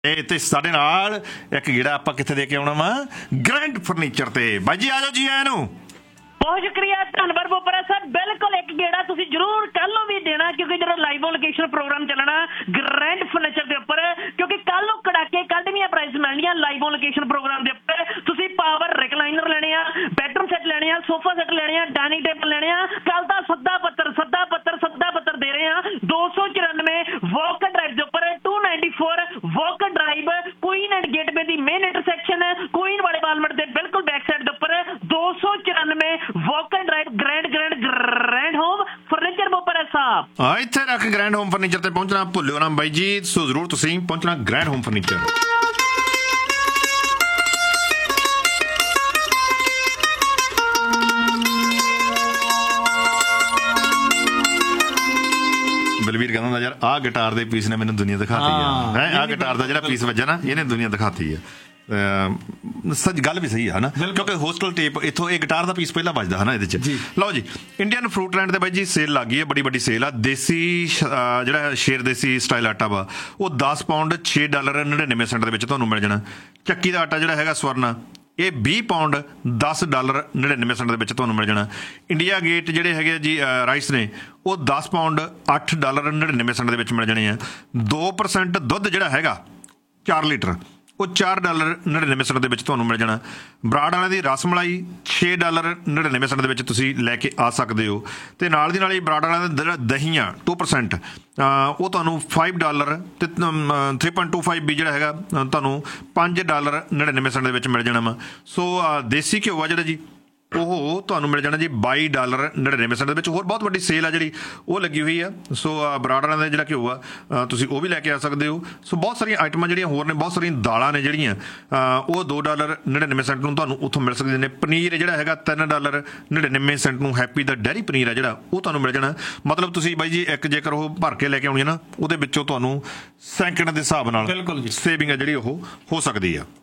ਤੇ ਸਾਡੇ ਨਾਲ ਇੱਕ ਗੇੜਾ ਆਪਾਂ ਕਿੱਥੇ ਦੇ ਕੇ ਆਉਣਾ ਵਾ ਗ੍ਰੈਂਡ ਫਰਨੀਚਰ ਤੇ ਬਾਈ ਜੀ ਆ ਜਾਓ ਜੀ ਆਇਆਂ ਨੂੰ। ਬਹੁਤ ਸ਼ੁਕਰੀਆ ਧੰਨਵਾਦ ਬੋਪਰਾ ਸਾਹਿਬ। ਬਿਲਕੁਲ ਇੱਕ ਗੇੜਾ ਤੁਸੀਂ ਜ਼ਰੂਰ ਕੱਲ ਨੂੰ ਵੀ ਦੇਣਾ ਕਿਉਂਕਿ ਜਦੋਂ ਲਾਈਵ ਲੋਕੇਸ਼ਨ ਪ੍ਰੋਗਰਾਮ ਚੱਲਣਾ ਗ੍ਰੈਂਡ ਫਰਨੀਚਰ ਦੇ ਉੱਪਰ, ਕਿਉਂਕਿ ਕੱਲ ਨੂੰ ਕੜਾਕੇ ਕੱਢਵੀਆਂ ਪ੍ਰਾਈਸ ਮਿਲਣੀਆਂ ਲਾਈਵ ਲੋਕੇਸ਼ਨ ਪ੍ਰੋਗਰਾਮ ਦੇ ਉੱਪਰ। ਤੁਸੀਂ ਪਾਵਰ ਰਿਕਲਾਈਨਰ ਲੈਣੇ ਆ, ਬੈਡਰੂਮ ਸੈੱਟ ਲੈਣੇ ਆ, ਸੋਫਾ ਸੈੱਟ ਲੈਣੇ ਆ, ਡਾਈਨਿੰਗ ਟੇਬਲ ਲੈਣੇ ਆ। ਕੱਲ ਤਾਂ ਸੱਦਾ ਪੱਤਰ ਦੇ ਰਹੇ ਆ 294 ਵਾਕ ਡਰਾਈਵ ਦੇ ਉੱਪਰ 294 ਵਾਕ drive Queen and gateway the main intersection Queen ਵਾਲੇ ਵਾਲਮਟ ਦੇ ਬਿਲਕੁਲ ਬੈਕ ਸਾਈਡ ਦੇ ਉੱਪਰ 294 ਵਾਕ drive grand home furniture Bopara ਸਾਹਿਬ। ਇੱਥੇ ਰੱਖ ਗ੍ਰੈਂਡ ਹੋਮ ਫਰਨੀਚਰ ਤੇ ਪਹੁੰਚਣਾ ਭੁੱਲਿਓ ਨਾ ਬਾਈ ਜੀ, ਸੋ ਜ਼ਰੂਰ ਤੁਸੀਂ ਪਹੁੰਚਣਾ ਗ੍ਰੈਂਡ ਹੋਮ ਫਰਨੀਚਰ। ਬਲਵੀਰ ਕਹਿੰਦਾ ਯਾਰ ਆਹ ਗਿਟਾਰ ਦੇ ਪੀਸ ਨੇ ਮੈਨੂੰ ਦੁਨੀਆ ਦਿਖਾਤੀ ਹੈ, ਆਹ ਗਿਟਾਰ ਦਾ ਜਿਹੜਾ ਪੀਸ ਵੱਜਾ ਨਾ ਇਹਨੇ ਦੁਨੀਆ ਦਿਖਾਤੀ ਹੈ। ਸੱਚ ਗੱਲ ਵੀ ਸਹੀ ਹੈ ਨਾ, ਕਿਉਂਕਿ ਹੋਸਟਲ ਟੇਪ ਇੱਥੋਂ ਇਹ ਗਿਟਾਰ ਦਾ ਪੀਸ ਪਹਿਲਾਂ ਵੱਜਦਾ ਹੈ ਨਾ ਇਹਦੇ 'ਚ। ਲਓ ਜੀ ਇੰਡੀਅਨ ਫਰੂਟ ਲੈਂਡ ਦੇ ਬਾਈ ਜੀ ਸੇਲ ਲੱਗ ਗਈ ਹੈ, ਬੜੀ ਵੱਡੀ ਸੇਲ ਆ। ਦੇਸੀ ਜਿਹੜਾ ਸ਼ੇਰ ਦੇਸੀ ਸਟਾਈਲ ਆਟਾ ਵਾ ਉਹ 10 ਪਾਉਂਡ $6.99 ਦੇ ਵਿੱਚ ਤੁਹਾਨੂੰ ਮਿਲ ਜਾਣਾ। ਚੱਕੀ ਦਾ ਆਟਾ ਜਿਹੜਾ ਹੈਗਾ ਸਵਰਨਾ ਇਹ 20 ਪਾਉਂਡ $10.99 ਦੇ ਵਿੱਚ ਤੁਹਾਨੂੰ ਮਿਲ ਜਾਣਾ। ਇੰਡੀਆ ਗੇਟ ਜਿਹੜੇ ਹੈਗੇ ਜੀ ਰਾਈਸ ਨੇ ਉਹ 10 ਪਾਉਂਡ $8.99 ਦੇ ਵਿੱਚ ਮਿਲ ਜਾਣੇ ਆ। 2% ਦੁੱਧ ਜਿਹੜਾ ਹੈਗਾ 4 ਲੀਟਰ ਉਹ $4.99 ਦੇ ਵਿੱਚ ਤੁਹਾਨੂੰ ਮਿਲ ਜਾਣਾ। ਬਰਾੜ ਵਾਲਿਆਂ ਦੀ ਰਸ ਮਲਾਈ $6.99 ਦੇ ਵਿੱਚ ਤੁਸੀਂ ਲੈ ਕੇ ਆ ਸਕਦੇ ਹੋ। ਅਤੇ ਨਾਲ ਦੀ ਨਾਲ ਹੀ ਬਰਾੜ ਵਾਲਿਆਂ ਦਾ ਜਿਹੜਾ ਦਹੀਂ ਆ 2% ਉਹ ਤੁਹਾਨੂੰ $5 ਅਤੇ 3.25 ਵੀ ਜਿਹੜਾ ਹੈਗਾ ਤੁਹਾਨੂੰ $5.99 ਦੇ ਵਿੱਚ ਮਿਲ ਜਾਣਾ ਵਾ। ਸੋ ਦੇਸੀ ਘਿਓ ਆ ਜਿਹੜਾ ਜੀ ਉਹ ਤੁਹਾਨੂੰ ਮਿਲ ਜਾਣਾ ਜੀ $22.99 ਦੇ ਵਿੱਚ। ਹੋਰ ਬਹੁਤ ਵੱਡੀ ਸੇਲ ਆ ਜਿਹੜੀ ਉਹ ਲੱਗੀ ਹੋਈ ਆ। ਸੋ ਬਰਾੜ ਵਾਲਿਆਂ ਦਾ ਜਿਹੜਾ ਘਿਓ ਆ ਤੁਸੀਂ ਉਹ ਵੀ ਲੈ ਕੇ ਆ ਸਕਦੇ ਹੋ। ਸੋ ਬਹੁਤ ਸਾਰੀਆਂ ਆਈਟਮਾਂ ਜਿਹੜੀਆਂ ਹੋਰ ਨੇ, ਬਹੁਤ ਸਾਰੀਆਂ ਦਾਲਾਂ ਨੇ ਜਿਹੜੀਆਂ ਉਹ $2.99 ਨੂੰ ਤੁਹਾਨੂੰ ਉੱਥੋਂ ਮਿਲ ਸਕਦੀਆਂ ਨੇ। ਪਨੀਰ ਜਿਹੜਾ ਹੈਗਾ $3.99 ਨੂੰ ਹੈਪੀ ਦਾ ਡੈਰੀ ਪਨੀਰ ਆ ਜਿਹੜਾ ਉਹ ਤੁਹਾਨੂੰ ਮਿਲ ਜਾਣਾ। ਮਤਲਬ ਤੁਸੀਂ ਬਾਈ ਜੀ ਇੱਕ ਜੇਕਰ ਉਹ ਭਰ ਕੇ ਲੈ ਕੇ ਆਉਣੀ ਹੈ ਨਾ ਉਹਦੇ ਵਿੱਚੋਂ ਤੁਹਾਨੂੰ ਸੈਂਕੜ ਦੇ ਹਿਸਾਬ ਨਾਲ ਬਿਲਕੁਲ ਸੇਵਿੰਗ ਆ ਜਿਹੜੀ ਉਹ ਹੋ ਸਕਦੀ ਆ।